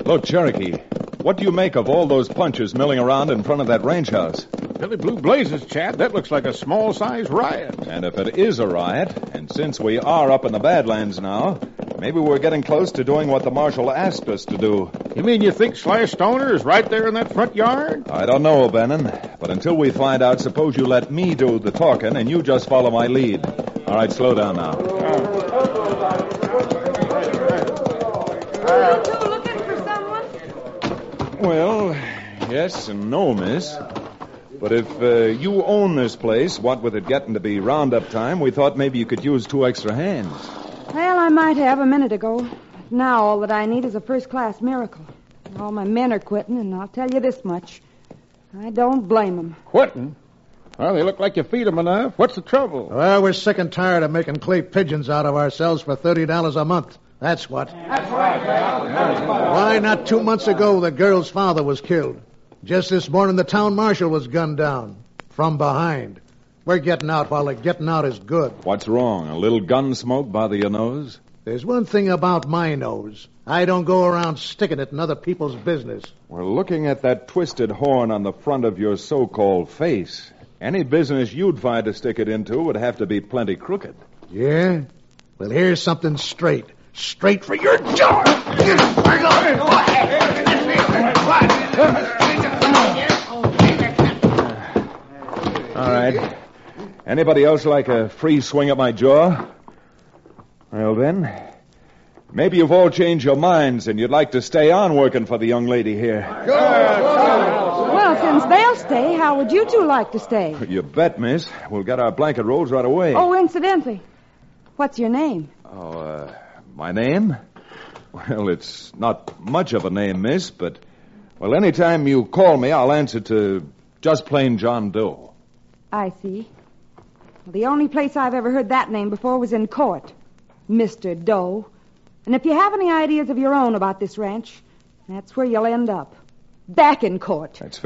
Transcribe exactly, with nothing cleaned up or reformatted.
Look, Cherokee, what do you make of all those punches milling around in front of that range house? Billy Blue Blazes, Chad. That looks like a small-sized riot. And if it is a riot, and since we are up in the Badlands now, maybe we're getting close to doing what the marshal asked us to do. You mean you think Slash Stoner is right there in that front yard? I don't know, Bannon. But until we find out, suppose you let me do the talking and you just follow my lead. All right, slow down now. Are you two looking for someone? Well, yes and no, miss. But if uh, you own this place, what with it getting to be roundup time, we thought maybe you could use two extra hands. Well, I might have a minute ago. But now all that I need is a first-class miracle. All my men are quitting, and I'll tell you this much. I don't blame them. Quitting? Well, they look like you feed them enough. What's the trouble? Well, we're sick and tired of making clay pigeons out of ourselves for thirty dollars a month. That's what. That's right. Why, not two months ago, the girl's father was killed. Just this morning, the town marshal was gunned down. From behind. We're getting out while the getting out is good. What's wrong? A little gun smoke bother your nose? There's one thing about my nose. I don't go around sticking it in other people's business. Well, looking at that twisted horn on the front of your so-called face, any business you'd find to stick it into would have to be plenty crooked. Yeah? Well, here's something straight. Straight for your jaw. All right. Anybody else like a free swing at my jaw? Well, then, maybe you've all changed your minds and you'd like to stay on working for the young lady here. Well, since they'll stay, how would you two like to stay? You bet, miss. We'll get our blanket rolls right away. Oh, incidentally, what's your name? Oh, uh, my name? Well, it's not much of a name, miss, but, well, anytime you call me, I'll answer to just plain John Doe. I see. Well, the only place I've ever heard that name before was in court. Mister Doe. And if you have any ideas of your own about this ranch, that's where you'll end up. Back in court. That's